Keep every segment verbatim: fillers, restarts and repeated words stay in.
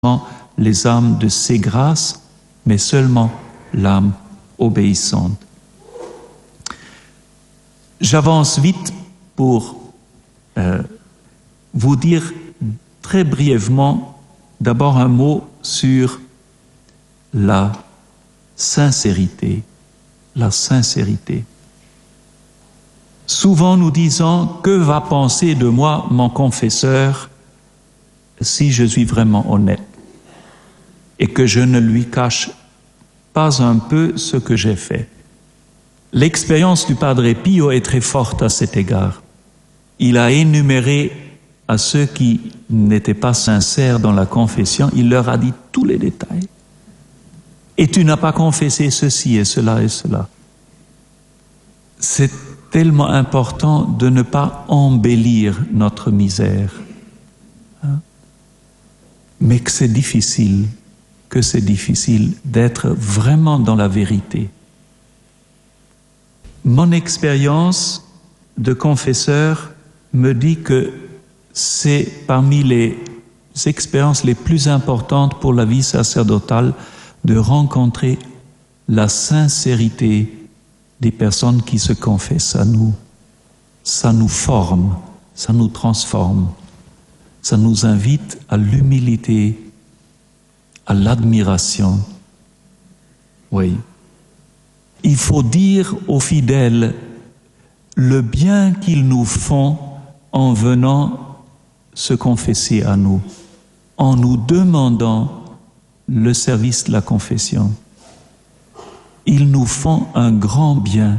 les âmes de ses grâces, mais seulement l'âme obéissante. J'avance vite pour euh, vous dire très brièvement d'abord un mot sur la sincérité. La sincérité. Souvent nous disons « Que va penser de moi mon confesseur si je suis vraiment honnête et que je ne lui cache pas un peu ce que j'ai fait ?» L'expérience du Padre Pio est très forte à cet égard. Il a énuméré à ceux qui n'étaient pas sincères dans la confession, il leur a dit tous les détails. Et tu n'as pas confessé ceci et cela et cela. C'est tellement important de ne pas embellir notre misère. Hein? Mais que c'est difficile, que c'est difficile d'être vraiment dans la vérité. Mon expérience de confesseur me dit que c'est parmi les expériences les plus importantes pour la vie sacerdotale de rencontrer la sincérité des personnes qui se confessent à nous. Ça nous forme, ça nous transforme, ça nous invite à l'humilité, à l'admiration. Oui. Il faut dire aux fidèles le bien qu'ils nous font en venant se confesser à nous, en nous demandant le service de la confession. Ils nous font un grand bien.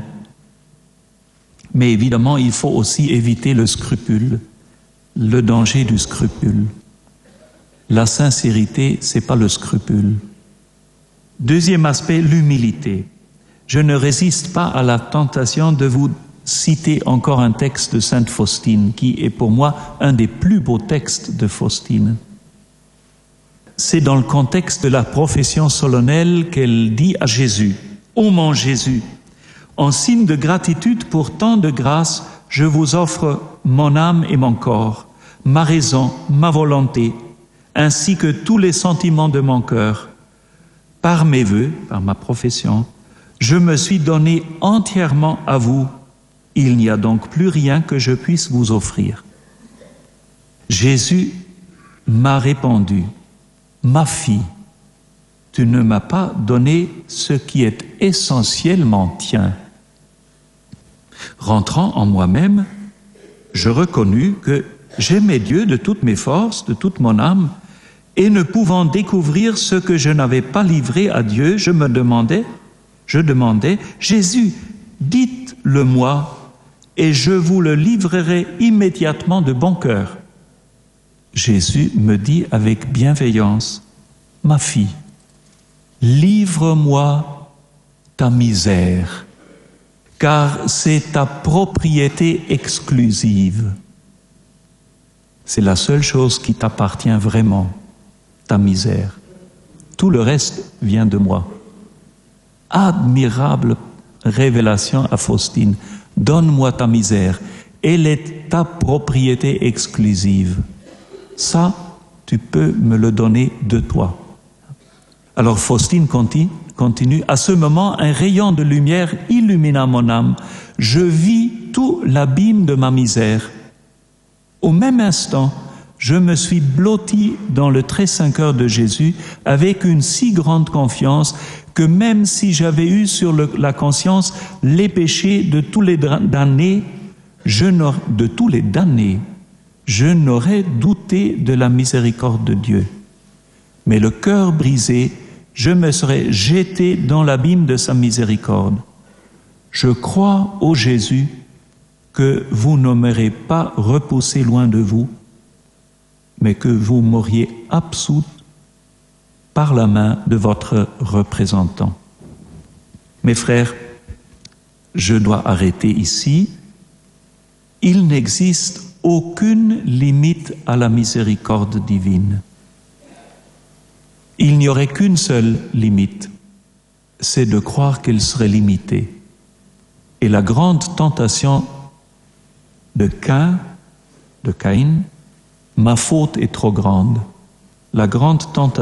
Mais évidemment, il faut aussi éviter le scrupule, le danger du scrupule. La sincérité, c'est pas le scrupule. Deuxième aspect, l'humilité. Je ne résiste pas à la tentation de vous citer encore un texte de Sainte Faustine, qui est pour moi un des plus beaux textes de Faustine. C'est dans le contexte de la profession solennelle qu'elle dit à Jésus, « Ô mon Jésus, en signe de gratitude pour tant de grâce, je vous offre mon âme et mon corps, ma raison, ma volonté, ainsi que tous les sentiments de mon cœur. Par mes vœux, par ma profession, je me suis donné entièrement à vous. Il n'y a donc plus rien que je puisse vous offrir. » Jésus m'a répondu, « Ma fille, tu ne m'as pas donné ce qui est essentiellement tien. » Rentrant en moi-même, je reconnus que j'aimais Dieu de toutes mes forces, de toute mon âme, et ne pouvant découvrir ce que je n'avais pas livré à Dieu, je me demandais, je demandais, « Jésus, dites-le-moi, et je vous le livrerai immédiatement de bon cœur. » Jésus me dit avec bienveillance, « Ma fille, livre-moi ta misère, car c'est ta propriété exclusive. C'est la seule chose qui t'appartient vraiment, ta misère. Tout le reste vient de moi. » Admirable révélation à Faustine. Donne-moi ta misère. Elle est ta propriété exclusive. Ça, tu peux me le donner de toi. Alors Faustine continue, continue. À ce moment, un rayon de lumière illumina mon âme. Je vis tout l'abîme de ma misère. Au même instant, je me suis blotti dans le très saint cœur de Jésus avec une si grande confiance que même si j'avais eu sur le, la conscience les péchés de tous les damnés, je n'aurais, de tous les damnés, je n'aurais douté de la miséricorde de Dieu. Mais le cœur brisé, je me serais jeté dans l'abîme de sa miséricorde. Je crois, ô Jésus, que vous ne m'aurez pas repoussé loin de vous, mais que vous m'auriez absous par la main de votre représentant. Mes frères, je dois arrêter ici. Il n'existe aucune limite à la miséricorde divine. Il n'y aurait qu'une seule limite, c'est de croire qu'elle serait limitée. Et la grande tentation de Cain, de Caïn, ma faute est trop grande. la grande tentation